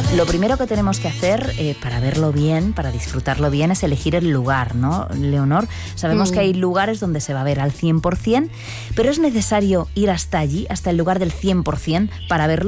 Lo primero que tenemos que hacer para verlo bien, para disfrutarlo bien, es elegir el lugar, ¿no, Leonor? Sabemos que hay lugares donde se va a ver al 100%, pero es necesario ir hasta allí, hasta el lugar del 100%, para verlo.